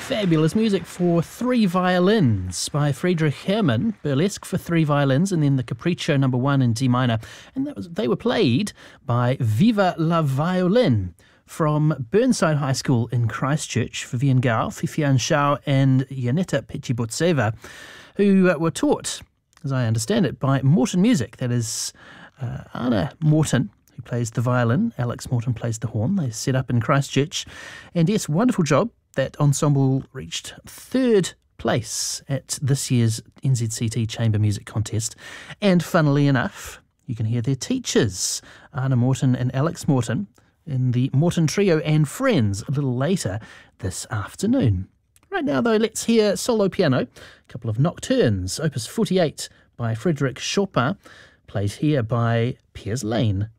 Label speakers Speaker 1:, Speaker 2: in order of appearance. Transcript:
Speaker 1: Fabulous music for three violins by Friedrich Hermann, burlesque for three violins, and then the Capriccio No. 1 in D minor. And they were played by Viva la Violin from Burnside High School in Christchurch, Vivian Gao, Fifian Shao and Yaneta Pechibotseva, who were taught, as I understand it, by Morton Music. That is Anna Morton, who plays the violin. Alex Morton plays the horn. They set up in Christchurch. And yes, wonderful job. That ensemble reached third place at this year's NZCT Chamber Music Contest. And funnily enough, you can hear their teachers, Anna Morton and Alex Morton, in the Morton Trio and Friends a little later this afternoon. Right now, though, let's hear solo piano, a couple of nocturnes, Opus 48 by Frédéric Chopin, played here by Piers Lane.